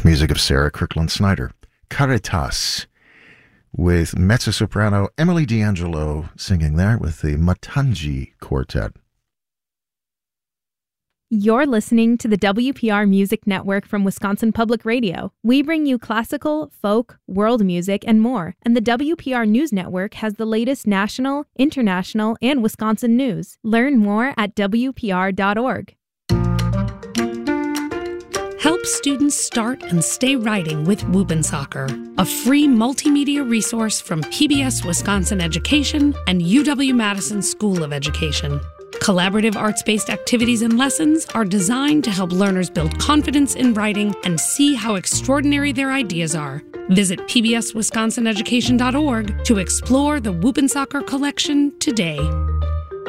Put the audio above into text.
music of Sarah Kirkland Snyder. Caritas, with mezzo-soprano Emily D'Angelo singing there with the Matangi Quartet. You're listening to the WPR Music Network from Wisconsin Public Radio. We bring you classical, folk, world music, and more. And the WPR News Network has the latest national, international, and Wisconsin news. Learn more at WPR.org. Help students start and stay writing with Whoop'N' a free multimedia resource from PBS Wisconsin Education and UW-Madison School of Education. Collaborative arts-based activities and lessons are designed to help learners build confidence in writing and see how extraordinary their ideas are. Visit pbswisconsineducation.org to explore the Whoop'N' collection today.